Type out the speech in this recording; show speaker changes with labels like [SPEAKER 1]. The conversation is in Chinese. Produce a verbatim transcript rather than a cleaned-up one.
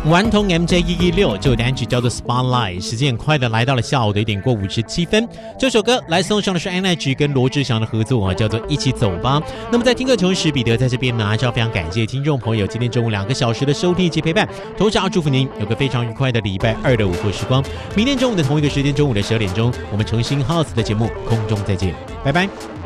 [SPEAKER 1] 顽童 M J 一一六这首单曲叫做 Spotlight， 时间很快的来到了下午的一点过五十七分。这首歌来送上的是安奈菊跟罗志祥的合作啊，叫做一起走吧。那么在听歌同时，彼得在这边呢，还是要非常感谢听众朋友今天中午两个小时的收听以及陪伴，同时要祝福您有个非常愉快的礼拜二的午后时光。明天中午的同一个时间，中午的十二点钟，我们重新 House 的节目空中再见，拜拜。